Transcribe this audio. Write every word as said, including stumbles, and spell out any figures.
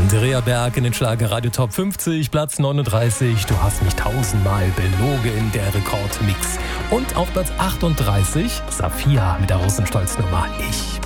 Andrea Berg in den Schlagerradio Top fünfzig, Platz neununddreißig. Du hast mich tausendmal belogen, der Rekordmix. Und auf Platz achtunddreißig, Safiya mit der Russenstolz-Nummer Ich